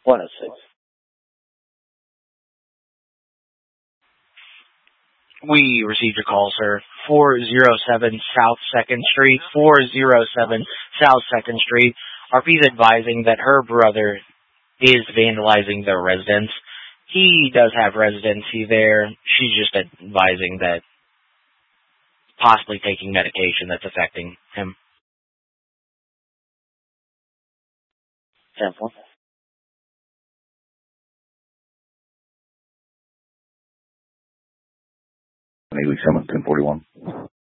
106. We received your call, sir. 407 South 2nd Street. 407 South 2nd Street. RP's advising that her brother is vandalizing their residence. He does have residency there. She's just advising that possibly taking medication that's affecting him. 10-4. 8 weeks 7, 1041.